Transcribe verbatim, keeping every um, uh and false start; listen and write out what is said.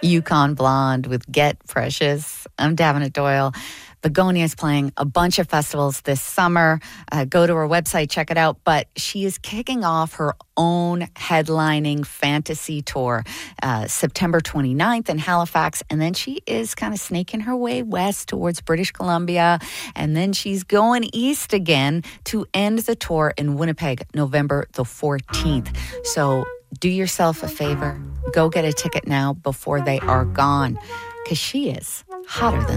Yukon Blonde with Get Precious. I'm Davina Doyle. Begonia is playing a bunch of festivals this summer. Uh, go to her website, check it out. But she is kicking off her own headlining fantasy tour uh, September twenty-ninth in Halifax. And then she is kind of snaking her way west towards British Columbia. And then she's going east again to end the tour in Winnipeg, November the fourteenth. So do yourself a favor. Go get a ticket now before they are gone. Because she is hotter than